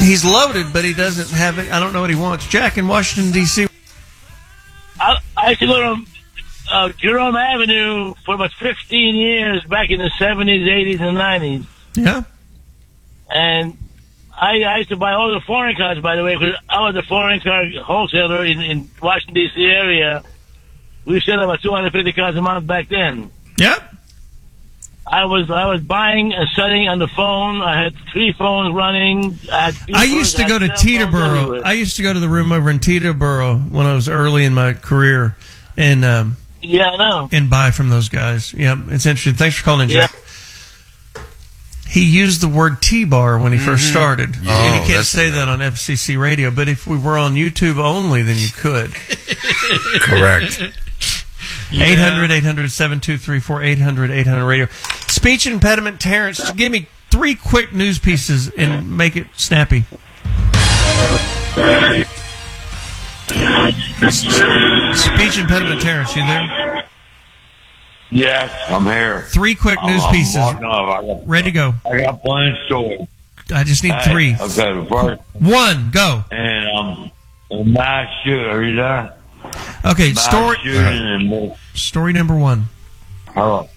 He's loaded, but he doesn't have it. I don't know what he wants. Jack in Washington, D.C. I used to go to Jerome Avenue for about 15 years back in the 70s, 80s, and 90s. Yeah. And I used to buy all the foreign cars, by the way, because I was a foreign car wholesaler in Washington, D.C. area. We sold about 250 cars a month back then. Yep. I was buying and selling on the phone. I had 3 phones running. I used to go to Teterboro. I used to go to the room over in Teterboro when I was early in my career, and yeah, I know. And buy from those guys. Yeah, it's interesting. Thanks for calling in, Jack. Yeah. He used the word T-bar when he first started. And you can't say that on FCC radio, but if we were on YouTube only, then you could. Correct. 800-800-7234, 800-800-radio. Speech impediment, Terrence, give me 3 quick news pieces and make it snappy. Speech impediment, Terrence, you there? Yes, I'm here. 3 quick news pieces. Ready to go. I got plenty of stories. I just need 3. Okay, the first 1, go. And mass shooting. Are you there? Okay, story number 1. Hello.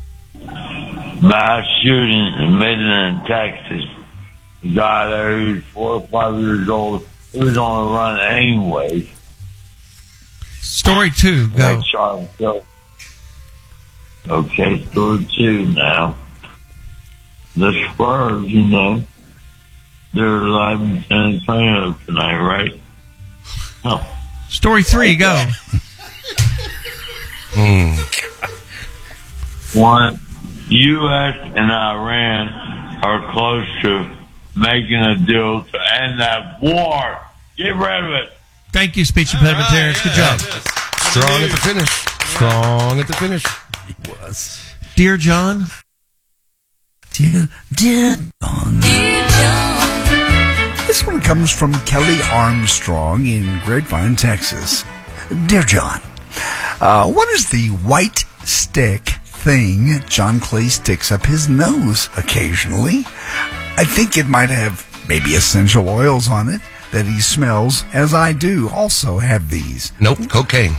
Mass shooting in Midland, Texas. The guy there who was 4 or 5 years old. He was on the run anyway. Story 2, go. Okay, story 2 now. The Spurs, you know, they're live in San Antonio tonight, right? Oh. Story 3, go. One, U.S. and Iran are close to making a deal to end that war. Get rid of it. Thank you, speech impediment, Terrence. Good job. Strong at the finish. Strong at the finish. He was. Dear John. Dear John. This one comes from Kelly Armstrong in Grapevine, Texas. Dear John, what is the white stick thing John Clay sticks up his nose occasionally? I think it might have maybe essential oils on it that he smells, as I do also have these. Nope, cocaine.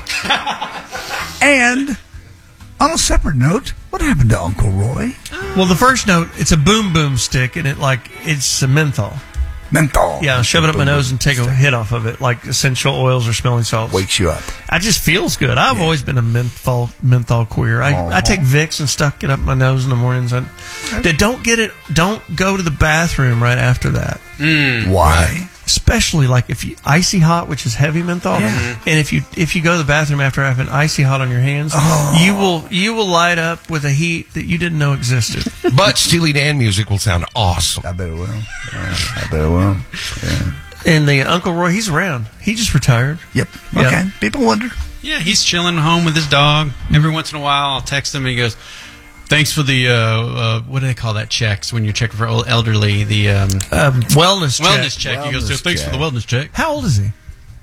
And on a separate note, what happened to Uncle Roy? Well, the first note, it's a boom boom stick, and it's a menthol. Menthol. Yeah, shove it up my nose and take a hit off of it, like essential oils or smelling salts. Wakes you up. It just feels good. I've always been a menthol queer. I take Vicks and stuck it up my nose in the mornings. Don't go to the bathroom right after that. Why? Especially like if you icy hot, which is heavy menthol, and if you go to the bathroom after having icy hot on your hands, you will light up with a heat that you didn't know existed. But Steely Dan music will sound awesome. I bet it will. I bet it will. Yeah. And the Uncle Roy, he's around. He just retired. Yep. Okay. People wonder. Yeah, he's chilling home with his dog. Every once in a while, I'll text him and he goes, "Thanks for the what do they call that checks when you're checking for elderly? The wellness check. He goes, "Thanks for the wellness check." How old is he?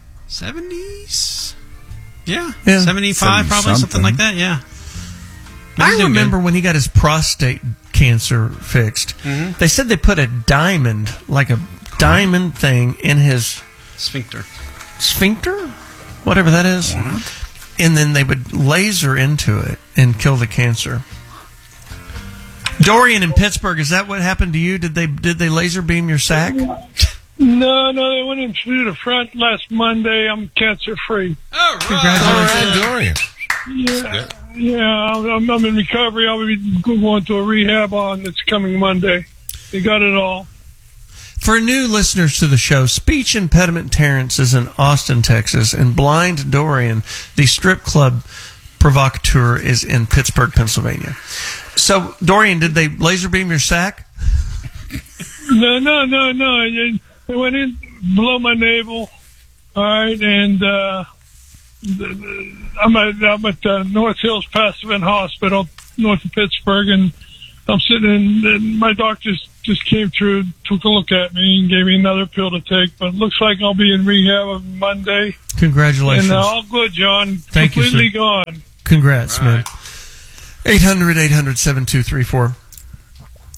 70s. Yeah. 75 probably, something like that. Yeah. I remember when he got his prostate cancer fixed. They said they put a diamond, like a diamond thing, in his sphincter, whatever that is, and then they would laser into it and kill the cancer. Dorian in Pittsburgh, is that what happened to you? Did they laser beam your sack? No, they went in through the front last Monday. I'm cancer free. All right. Congratulations, Dorian. Yeah, I'm in recovery. I'll be going to a rehab that's coming Monday. They got it all. For new listeners to the show, Speech Impediment Terrence is in Austin, Texas, and Blind Dorian, the strip club provocateur, is in Pittsburgh, Pennsylvania. So, Dorian, did they laser beam your sack? No. They went in below my navel. All right, and I'm at North Hills Pasadena Hospital, north of Pittsburgh, and I'm sitting in, and my doctor just came through, took a look at me, and gave me another pill to take. But it looks like I'll be in rehab on Monday. Congratulations. And all good, John. Thank you, sir. Completely gone. Congrats, man. 800-800-7234.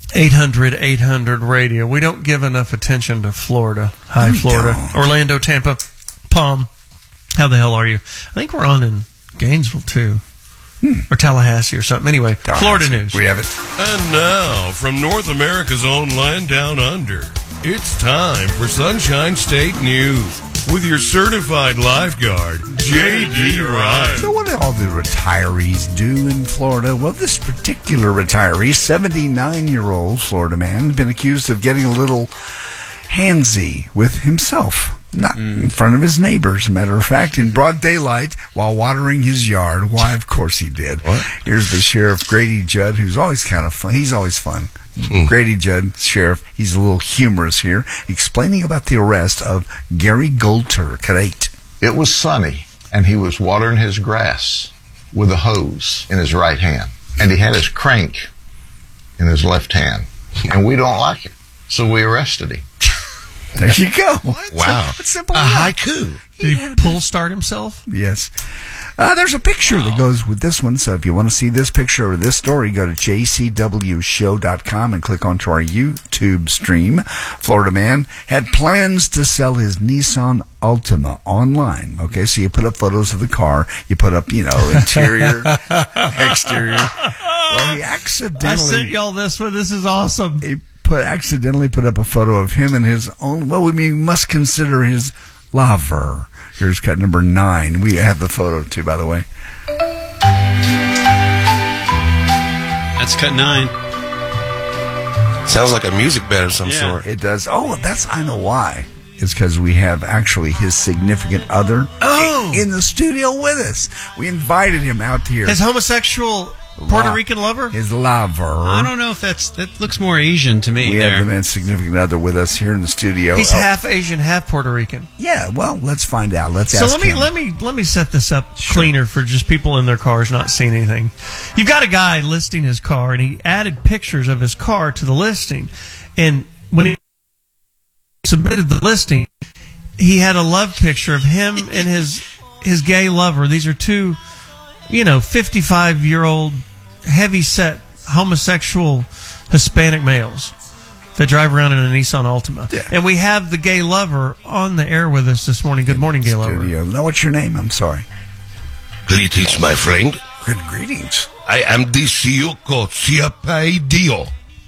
800-800-radio. We don't give enough attention to Florida. Hi, Florida. don't. Orlando, Tampa, Palm. How the hell are you? I think we're on in Gainesville, too. Or Tallahassee or something. Anyway, Florida news. We have it. And now, from North America's own land down under, it's time for Sunshine State News with your certified lifeguard, J.D. Ryan. So what do all the retirees do in Florida? Well, this particular retiree, 79-year-old Florida man, has been accused of getting a little handsy with himself. Not in front of his neighbors, as a matter of fact, in broad daylight while watering his yard. Why, of course he did. What? Here's the Sheriff Grady Judd, who's always kind of fun. He's always fun. Grady Judd, Sheriff, he's a little humorous here, explaining about the arrest of Gary Goldturk at 8. It was sunny, and he was watering his grass with a hose in his right hand. And he had his crank in his left hand. And we don't like it, so we arrested him. There you go. Wow. It's simple A enough. haiku. Did he pull start himself? Yes. There's a picture that goes with this one, so if you want to see this picture or this story, go to jcwshow.com and click onto our YouTube stream. Florida man had plans to sell his Nissan Altima online. Okay, so you put up photos of the car, you put up, interior, exterior. Well, he I sent accidentally... y'all this one. This is awesome. He accidentally put up a photo of him and his own, well, we must consider his lover. Here's cut number 9. We have the photo too, by the way. That's cut 9. Sounds like a music bed of some sort. It does. Oh, I know why. It's because we have actually his significant other in the studio with us. We invited him out here. His homosexual Puerto Rican lover? His lover. I don't know if that looks more Asian to me. We there. have the man's significant other with us here in the studio. He's half Asian, half Puerto Rican. Yeah, well, let's find out. Let's So ask him. let me set this up cleaner for just people in their cars not seeing anything. You've got a guy listing his car, and he added pictures of his car to the listing. And when he submitted the listing, he had a love picture of him and his gay lover. These are two, 55-year-old, heavy-set, homosexual Hispanic males that drive around in a Nissan Altima. Yeah. And we have the gay lover on the air with us this morning. Good morning, gay lover. Studio. Now, what's your name? I'm sorry. Greetings, my friend. Good greetings. I am the Siuko Siapaidio.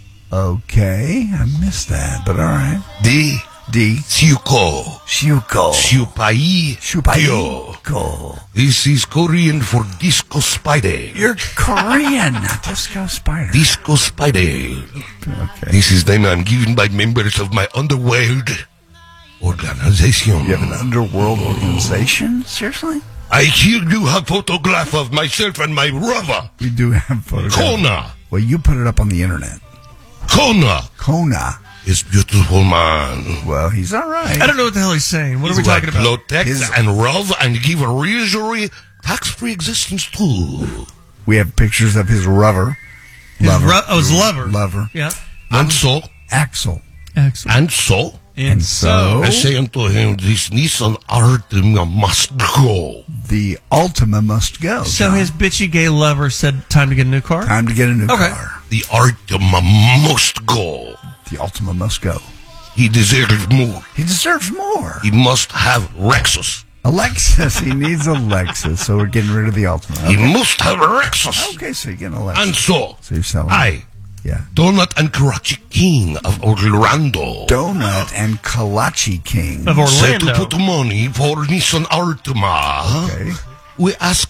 Okay, I missed that, but all right. The Siuko Shuko. Siupaidio. Go. This is Korean for Disco Spider. You're Korean. Disco Spider. Disco Spider. Okay. This is the name I'm given by members of my underworld organization. You have an underworld organization? Seriously? I here do have photograph of myself and my brother, We do have photographs. Kona. Well, you put it up on the internet. Kona Kona. is beautiful man. Well, he's all right. I don't know what the hell he's saying. What are we talking about? Protect and love and give a usury tax-free existence too. We have pictures of his lover. His lover. Lover. Yeah. And so, Axel. Excellent. And so, I say unto him, this Nissan Altima must go. The Altima must go. So John. his bitchy gay lover said, time to get a new car? Time to get a new Okay. car. The Altima must go. The Altima must go. He deserves more. He deserves more. He must have Lexus. A Lexus. He needs a Lexus, so we're getting rid of the Altima. He Okay, must have a Lexus. okay, so you're getting a Lexus. And so, So you're selling. Yeah. Donut and Karachi King of Orlando, Donut and Kalachi King. Of said to Orlando. put money for Nissan Altima. Okay. We ask,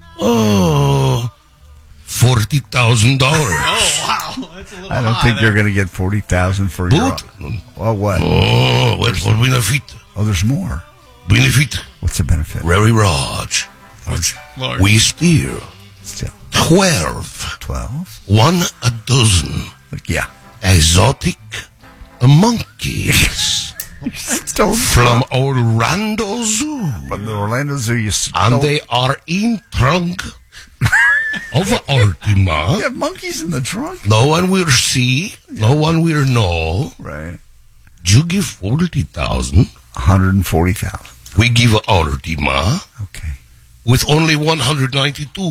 $40,000. wow, that's a little I don't high think there. you're going to get 40,000 for your. But, Well, what? what for benefit? Oh, there's more. Benefit, What's the benefit? very large. Lord. We steer Still 12, 12. one a dozen Yeah. exotic monkeys Still from Orlando Zoo. from the Orlando Zoo. You And they are in trunk of Altima. You have monkeys in the trunk, No one will see, no one will know. right? You give 40,000. 140,000. We give Altima Okay. with only 192.